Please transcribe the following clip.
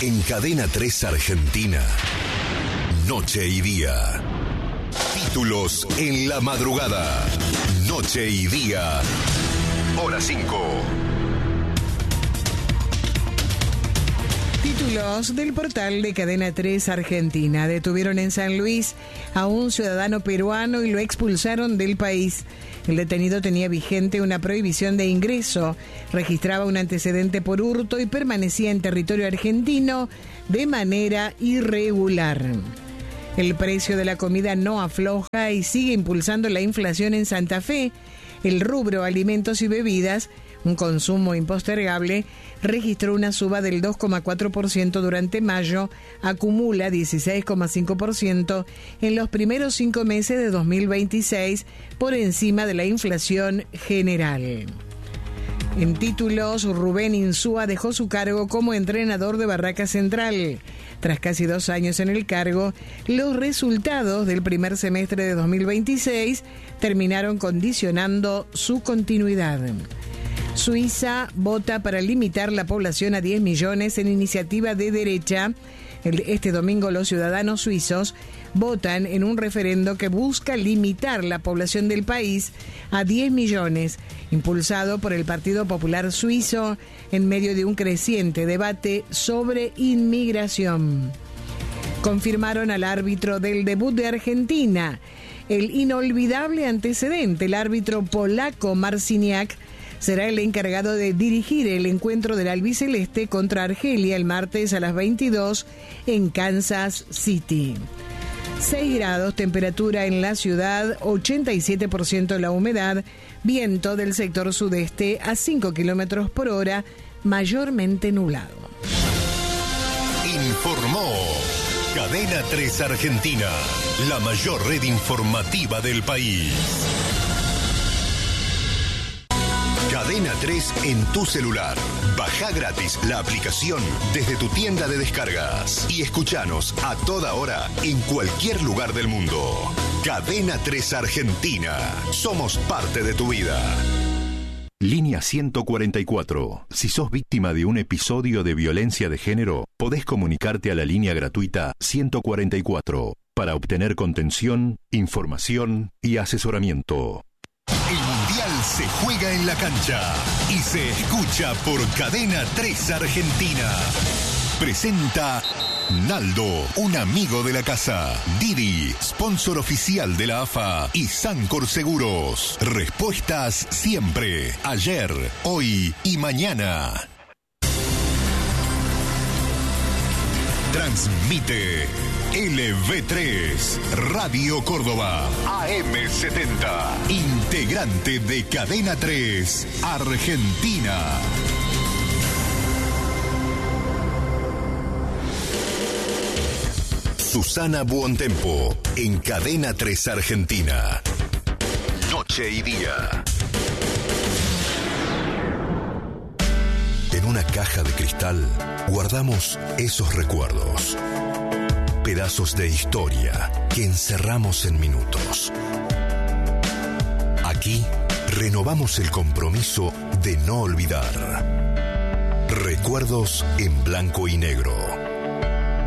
En Cadena 3 Argentina, Noche y Día. Títulos en la madrugada. Noche y Día. Hora 5. Títulos del portal de Cadena 3 Argentina. Detuvieron en San Luis a un ciudadano peruano y lo expulsaron del país. El detenido tenía vigente una prohibición de ingreso, registraba un antecedente por hurto y permanecía en territorio argentino de manera irregular. El precio de la comida no afloja y sigue impulsando la inflación en Santa Fe. El rubro alimentos y bebidas, un consumo impostergable, registró una suba del 2,4% durante mayo, acumula 16,5% en los primeros 5 meses de 2026, por encima de la inflación general. En títulos, Rubén Insúa dejó su cargo como entrenador de Barraca Central. Tras casi 2 años en el cargo, los resultados del primer semestre de 2026 terminaron condicionando su continuidad. Suiza vota para limitar la población a 10 millones en iniciativa de derecha. Este domingo los ciudadanos suizos votan en un referendo que busca limitar la población del país a 10 millones, impulsado por el Partido Popular Suizo en medio de un creciente debate sobre inmigración. Confirmaron al árbitro del debut de Argentina. El inolvidable antecedente, el árbitro polaco Marciniak, será el encargado de dirigir el encuentro del albiceleste contra Argelia el martes a las 22 en Kansas City. 6 grados, temperatura en la ciudad, 87% la humedad, viento del sector sudeste a 5 kilómetros por hora, mayormente nublado. Informó Cadena 3 Argentina, la mayor red informativa del país. Cadena 3 en tu celular. Baja gratis la aplicación desde tu tienda de descargas y escuchanos a toda hora en cualquier lugar del mundo. Cadena 3 Argentina. Somos parte de tu vida. Línea 144. Si sos víctima de un episodio de violencia de género, podés comunicarte a la línea gratuita 144 para obtener contención, información y asesoramiento. El Mundial se juega en la cancha y se escucha por Cadena 3 Argentina. Presenta Naldo, un amigo de la casa. Didi, sponsor oficial de la AFA y Sancor Seguros. Respuestas siempre, ayer, hoy y mañana. Transmite LV3, Radio Córdoba, AM70, integrante de Cadena 3, Argentina. Susana Buontempo, en Cadena 3 Argentina. Noche y Día. En una caja de cristal guardamos esos recuerdos. Pedazos de historia que encerramos en minutos. Aquí renovamos el compromiso de no olvidar. Recuerdos en blanco y negro.